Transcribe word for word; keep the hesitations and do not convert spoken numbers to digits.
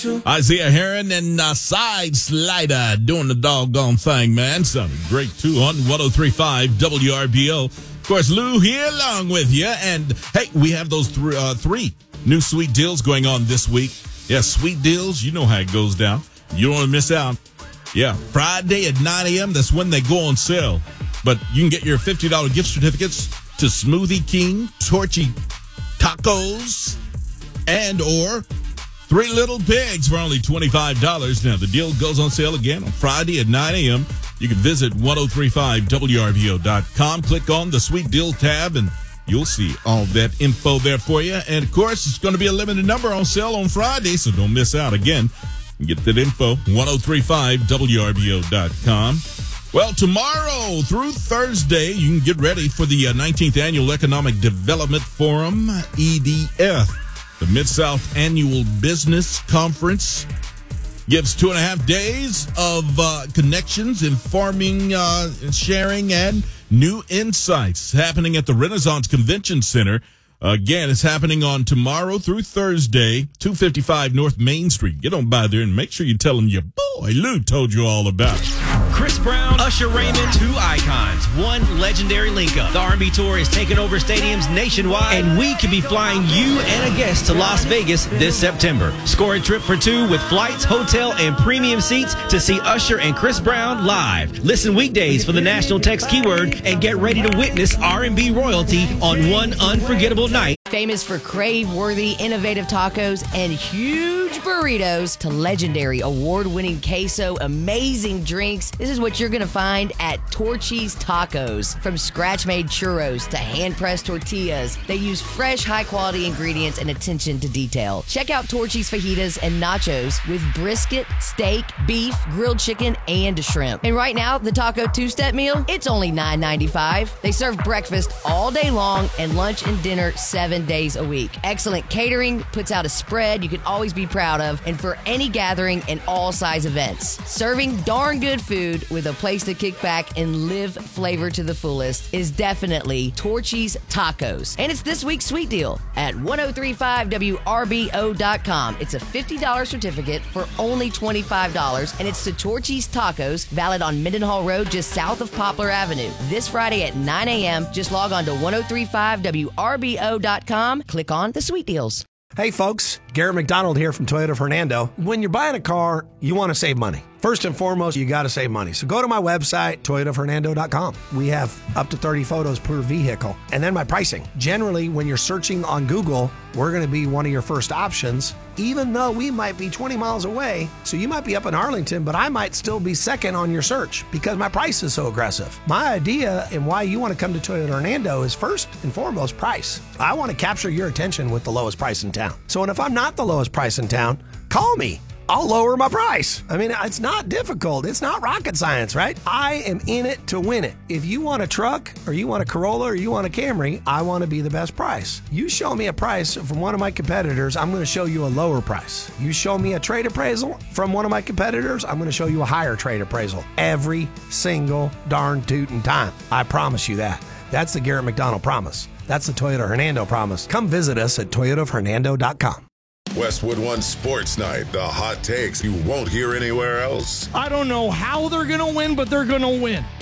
Isaiah Heron and uh, Side Slider doing the doggone thing, man. Sounded great, too, on one oh three point five W R B O. Of course, Lou here along with you. And, hey, we have those th- uh, three new sweet deals going on this week. Yeah, sweet deals. You know how it goes down. You don't want to miss out. Yeah, Friday at nine a.m., that's when they go on sale. But you can get your fifty dollars gift certificates to Smoothie King, Torchy Tacos, and or Three Little Pigs for only twenty-five dollars. Now, the deal goes on sale again on Friday at nine a.m. You can visit ten thirty-five W R B O dot com. Click on the Sweet Deal tab, and you'll see all that info there for you. And, of course, it's going to be a limited number on sale on Friday, so don't miss out. Again, you can get that info, ten thirty-five W R B O dot com. Well, tomorrow through Thursday, you can get ready for the uh, nineteenth Annual Economic Development Forum, E D F. The Mid-South Annual Business Conference gives two and a half days of uh, connections, informing, uh, sharing, and new insights happening at the Renaissance Convention Center. Again, it's happening on tomorrow through Thursday, two fifty-five North Main Street. Get on by there and make sure you tell them your boy Lou told you all about it. Chris Brown, Usher Raymond, two icons, one legendary link-up. The R and B Tour is taking over stadiums nationwide, and we could be flying you and a guest to Las Vegas this September. Score a trip for two with flights, hotel, and premium seats to see Usher and Chris Brown live. Listen weekdays for the national text keyword and get ready to witness R and B royalty on one unforgettable night. Famous for crave-worthy, innovative tacos and huge burritos to legendary award-winning queso, amazing drinks. This is what you're going to find at Torchy's Tacos. From scratch-made churros to hand-pressed tortillas, they use fresh, high-quality ingredients and attention to detail. Check out Torchy's fajitas and nachos with brisket, steak, beef, grilled chicken, and shrimp. And right now, the taco two-step meal, it's only nine ninety-five. They serve breakfast all day long and lunch and dinner seven days a week. Excellent catering, puts out a spread you can always be proud of, and for any gathering and all size events. Serving darn good food with a place to kick back and live flavor to the fullest is definitely Torchy's Tacos. And it's this week's sweet deal at ten thirty-five W R B O dot com. It's a fifty dollars certificate for only twenty-five dollars, and it's to Torchy's Tacos, valid on Mendenhall Road just south of Poplar Avenue. This Friday at nine a.m., just log on to ten thirty-five W R B O dot com. Click on the sweet deals. Hey folks, Garrett McDonald here from Toyota Fernando. When you're buying a car, you want to save money. First and foremost, you got to save money. So go to my website, Toyota Fernando dot com. We have up to thirty photos per vehicle. And then my pricing. Generally, when you're searching on Google, we're going to be one of your first options, even though we might be twenty miles away. So you might be up in Arlington, but I might still be second on your search because my price is so aggressive. My idea and why you want to come to Toyota Fernando is first and foremost price. I want to capture your attention with the lowest price in town. So if I'm not the lowest price in town, call me. I'll lower my price. I mean, it's not difficult. It's not rocket science, right? I am in it to win it. If you want a truck or you want a Corolla or you want a Camry, I want to be the best price. You show me a price from one of my competitors, I'm going to show you a lower price. You show me a trade appraisal from one of my competitors, I'm going to show you a higher trade appraisal every single darn tootin' time. I promise you that. That's the Garrett McDonald promise. That's the Toyota Fernando promise. Come visit us at Toyota Fernando dot com. Westwood One Sports Night, the hot takes you won't hear anywhere else. I don't know how they're going to win, but they're going to win.